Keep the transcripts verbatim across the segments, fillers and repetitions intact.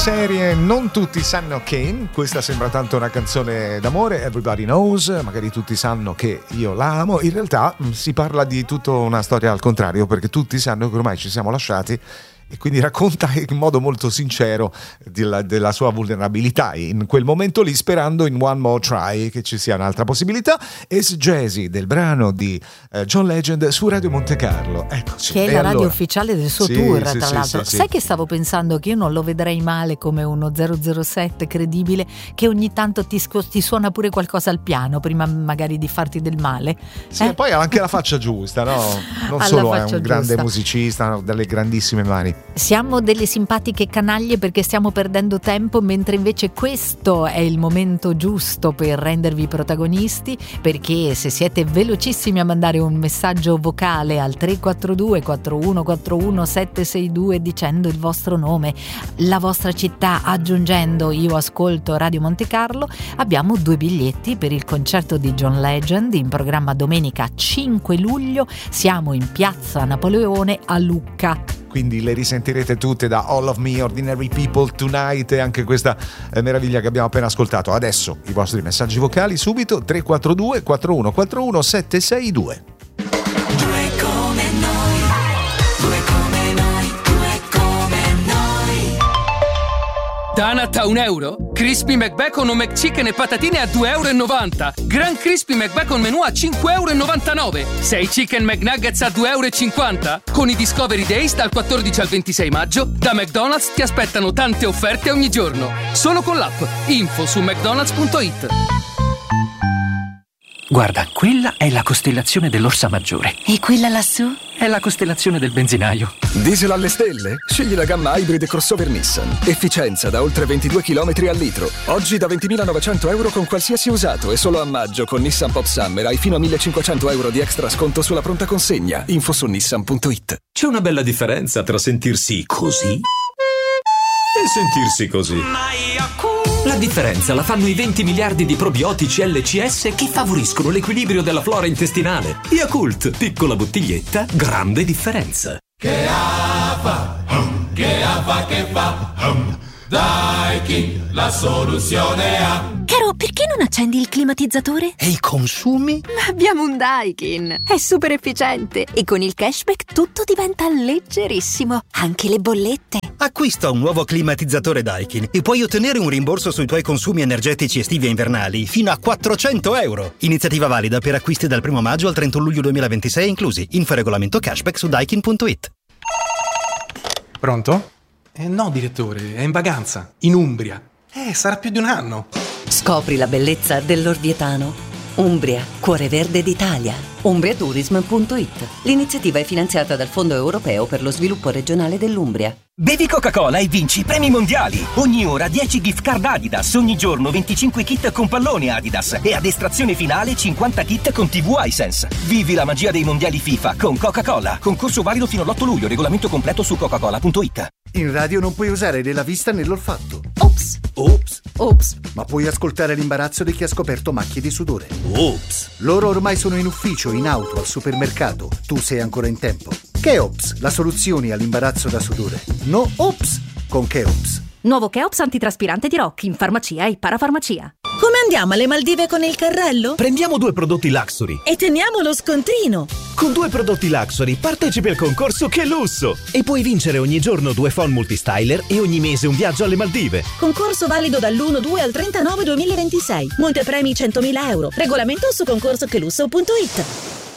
serie Non tutti sanno che, questa sembra tanto una canzone d'amore, Everybody Knows, magari tutti sanno che io la amo, in realtà si parla di tutta una storia al contrario, perché tutti sanno che ormai ci siamo lasciati, e quindi racconta in modo molto sincero della, della sua vulnerabilità in quel momento lì, sperando in One More Try che ci sia un'altra possibilità. Es Jazzy del brano di eh, John Legend su Radio Monte Carlo, eccoci. Che è e la allora... radio ufficiale del suo sì, tour, sì, tra sì, l'altro. sì, Sai sì. che stavo pensando che io non lo vedrei male come uno zero zero sette credibile, che ogni tanto ti, ti suona pure qualcosa al piano prima magari di farti del male. Sì, eh? e poi ha anche la faccia giusta, no? Non Alla solo è faccia un grande giusta. musicista, no? Delle grandissime mani. Siamo delle simpatiche canaglie perché stiamo perdendo tempo, mentre invece questo è il momento giusto per rendervi protagonisti, perché se siete velocissimi a mandare un messaggio vocale al tre quattro due quattro uno quattro uno sette sei due dicendo il vostro nome, la vostra città, aggiungendo io ascolto Radio Monte Carlo, abbiamo due biglietti per il concerto di John Legend in programma domenica cinque luglio. Siamo in piazza Napoleone a Lucca. Quindi le risentirete tutte da All of Me, Ordinary People Tonight, e anche questa eh, meraviglia che abbiamo appena ascoltato. Adesso i vostri messaggi vocali subito tre quattro due quattro uno quattro uno sette sei due. Due come noi, due come noi, due come noi. Donut a un euro? Crispy McBacon o McChicken e patatine a due e novanta euro. Gran Crispy McBacon menù a cinque e novantanove euro. sei Chicken McNuggets a due e cinquanta euro. Con i Discovery Days dal quattordici al ventisei maggio, da McDonald's ti aspettano tante offerte ogni giorno. Solo con l'app. Info su mcdonalds punto it. Guarda, quella è la costellazione dell'Orsa Maggiore. E quella lassù? È la costellazione del benzinaio. Diesel alle stelle? Scegli la gamma Hybrid crossover Nissan. Efficienza da oltre ventidue chilometri al litro. Oggi da ventimilanovecento euro con qualsiasi usato, e solo a maggio con Nissan Pop Summer hai fino a millecinquecento euro di extra sconto sulla pronta consegna. Info su nissan punto it. C'è una bella differenza tra sentirsi così e sentirsi così. La differenza la fanno i venti miliardi di probiotici L C S che favoriscono l'equilibrio della flora intestinale. Yakult, piccola bottiglietta, grande differenza. Che fa, che fa, che fa, Daikin, la soluzione ha. Caro, perché non accendi il climatizzatore? E i consumi? Ma abbiamo un Daikin, è super efficiente e con il cashback tutto diventa leggerissimo, anche le bollette. Acquista un nuovo climatizzatore Daikin e puoi ottenere un rimborso sui tuoi consumi energetici estivi e invernali fino a quattrocento euro. Iniziativa valida per acquisti dal primo maggio al trentuno luglio duemilaventisei inclusi. Info e regolamento cashback su daikin punto it. Pronto? Eh no, direttore, è in vacanza, in Umbria. Eh, sarà più di un anno. Scopri la bellezza dell'Orvietano. Umbria, cuore verde d'Italia. umbriatourism punto it. L'iniziativa è finanziata dal Fondo Europeo per lo Sviluppo Regionale dell'Umbria. Bevi Coca-Cola e vinci i premi mondiali. Ogni ora dieci gift card Adidas, ogni giorno venticinque kit con pallone Adidas e ad estrazione finale cinquanta kit con tivù Hisense. Vivi la magia dei mondiali FIFA con Coca-Cola. Concorso valido fino all'otto luglio, regolamento completo su coca cola punto it. In radio non puoi usare né la vista né l'olfatto. Ops. Ops. Ops. Ma puoi ascoltare l'imbarazzo di chi ha scoperto macchie di sudore. Ops. Loro ormai sono in ufficio, in auto, al supermercato. Tu sei ancora in tempo. Cheops, la soluzione all'imbarazzo da sudore. No Ops con Cheops. Nuovo Cheops antitraspirante di Rock in farmacia e parafarmacia. Come andiamo alle Maldive con il carrello? Prendiamo due prodotti Luxury E teniamo lo scontrino. Con due prodotti Luxury partecipi al concorso Che Lusso e puoi vincere ogni giorno due phon multistyler e ogni mese un viaggio alle Maldive. Concorso valido dall'uno due al trentanove duemilaventisei. Montepremi centomila euro. Regolamento su concorso che lusso punto it.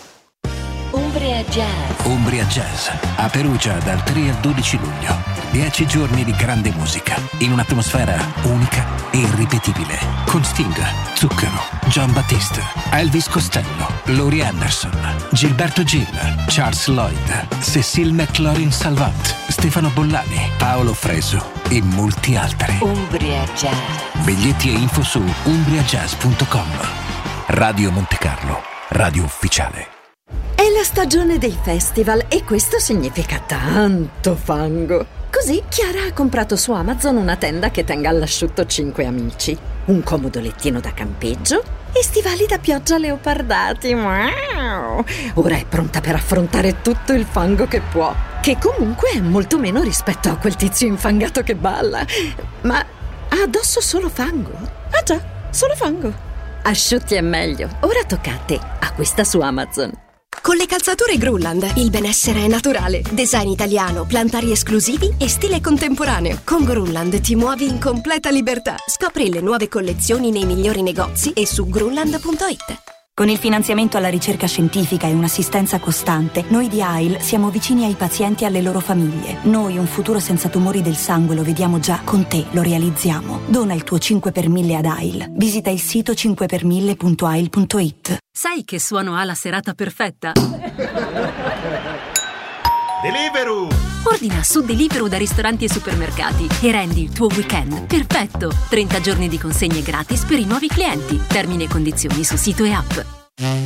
Umbria Jazz. Umbria Jazz a Perugia dal tre al dodici luglio. Dieci giorni di grande musica in un'atmosfera unica e irripetibile, con Sting, Zucchero, John Battiste, Elvis Costello, Laurie Anderson, Gilberto Gil, Charles Lloyd, Cecile McLaurin Salvant, Stefano Bollani, Paolo Fresu e molti altri. Umbria Jazz. Biglietti e info su umbria jazz punto com. Radio Monte Carlo, radio ufficiale. È la stagione dei festival e questo significa tanto fango. Così Chiara ha comprato su Amazon una tenda che tenga all'asciutto cinque amici, un comodo lettino da campeggio e stivali da pioggia leopardati. Wow! Ora è pronta per affrontare tutto il fango che può. che comunque è molto meno rispetto a quel tizio infangato che balla. Ma ha addosso solo fango. Ah già, solo fango. Asciutti è meglio. Ora tocca a te. Acquista su Amazon. Con le calzature Grulland il benessere è naturale. Design italiano, plantari esclusivi e stile contemporaneo. Con Grulland ti muovi in completa libertà. Scopri le nuove collezioni nei migliori negozi e su grulland punto it. Con il finanziamento alla ricerca scientifica e un'assistenza costante, noi di A I L siamo vicini ai pazienti e alle loro famiglie. Noi un futuro senza tumori del sangue lo vediamo già, con te lo realizziamo. Dona il tuo cinque per mille ad A I L. Visita il sito cinque per mille punto a i l punto it. Sai che suono ha la serata perfetta? Deliveroo! Ordina su Deliveroo da ristoranti e supermercati e rendi il tuo weekend perfetto. trenta giorni di consegne gratis per i nuovi clienti. Termini e condizioni su sito e app.